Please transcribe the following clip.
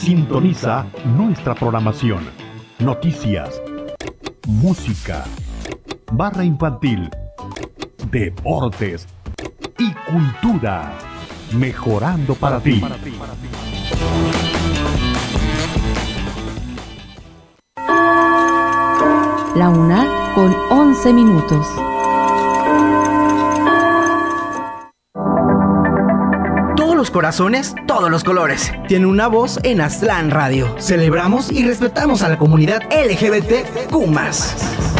Sintoniza nuestra programación. Noticias, música, barra infantil, deportes y cultura. Mejorando para ti. La 1:11. Todos los corazones, todos los colores. Tiene una voz en Aztlán Radio. Celebramos y respetamos a la comunidad LGBTQ+.